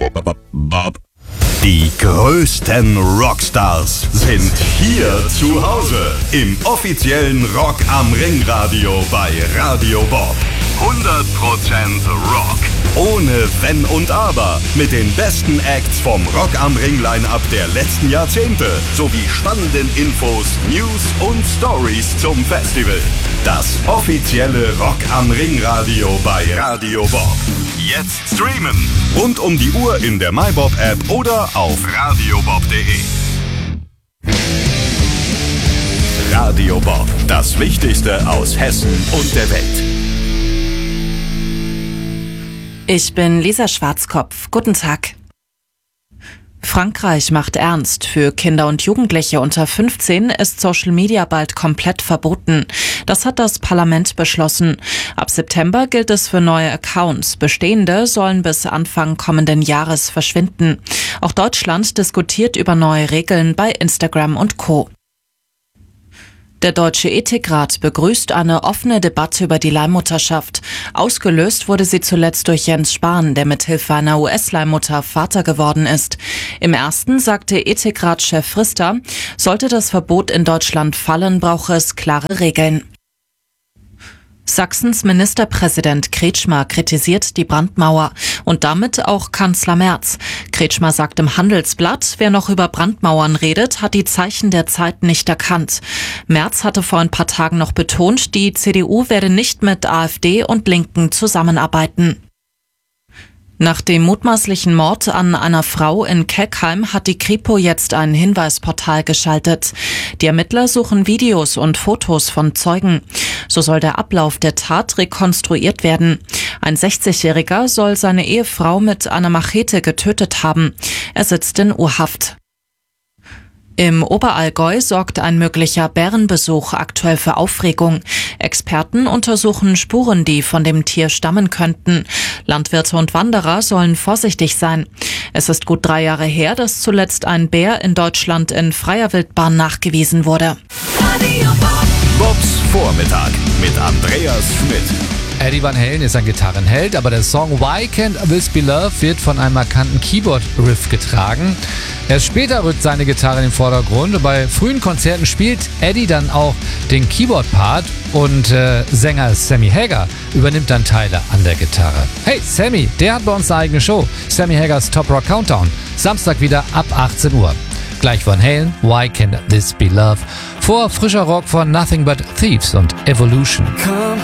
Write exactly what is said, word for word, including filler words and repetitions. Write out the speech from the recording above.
Die größten Rockstars sind hier zu Hause im offiziellen Rock am Ring Radio bei Radio Bob. hundert Prozent Rock. Ohne Wenn und Aber. Mit den besten Acts vom Rock am Ring Line-Up der letzten Jahrzehnte. Sowie spannenden Infos, News und Stories zum Festival. Das offizielle Rock am Ring Radio bei Radio Bob. Jetzt streamen. Rund um die Uhr in der MyBob App oder auf radiobob punkt de. Radio Bob. Das Wichtigste aus Hessen und der Welt. Ich bin Lisa Schwarzkopf. Guten Tag. Frankreich macht ernst. Für Kinder und Jugendliche unter fünfzehn ist Social Media bald komplett verboten. Das hat das Parlament beschlossen. Ab September gilt es für neue Accounts. Bestehende sollen bis Anfang kommenden Jahres verschwinden. Auch Deutschland diskutiert über neue Regeln bei Instagram und Co. Der Deutsche Ethikrat begrüßt eine offene Debatte über die Leihmutterschaft. Ausgelöst wurde sie zuletzt durch Jens Spahn, der mithilfe einer U S-Leihmutter Vater geworden ist. Im ersten sagte Ethikrat-Chef Frister, sollte das Verbot in Deutschland fallen, brauche es klare Regeln. Sachsens Ministerpräsident Kretschmer kritisiert die Brandmauer und damit auch Kanzler Merz. Kretschmer sagt im Handelsblatt, wer noch über Brandmauern redet, hat die Zeichen der Zeit nicht erkannt. Merz hatte vor ein paar Tagen noch betont, die C D U werde nicht mit AfD und Linken zusammenarbeiten. Nach dem mutmaßlichen Mord an einer Frau in Kelkheim hat die Kripo jetzt ein Hinweisportal geschaltet. Die Ermittler suchen Videos und Fotos von Zeugen. So soll der Ablauf der Tat rekonstruiert werden. Ein sechzigjähriger soll seine Ehefrau mit einer Machete getötet haben. Er sitzt in U-Haft. Im Oberallgäu sorgt ein möglicher Bärenbesuch aktuell für Aufregung. Experten untersuchen Spuren, die von dem Tier stammen könnten. Landwirte und Wanderer sollen vorsichtig sein. Es ist gut drei Jahre her, dass zuletzt ein Bär in Deutschland in freier Wildbahn nachgewiesen wurde. Bobs Vormittag mit Andreas Schmidt. Eddie Van Halen ist ein Gitarrenheld, aber der Song Why Can't This Be Love wird von einem markanten Keyboard-Riff getragen. Erst später rückt seine Gitarre in den Vordergrund und bei frühen Konzerten spielt Eddie dann auch den Keyboard-Part und äh, Sänger Sammy Hagar übernimmt dann Teile an der Gitarre. Hey, Sammy, der hat bei uns eine eigene Show. Sammy Hagars Top Rock Countdown. Samstag wieder ab achtzehn Uhr. Gleich Van Halen, Why Can't This Be Love? Vor frischer Rock von Nothing But Thieves und Evolution.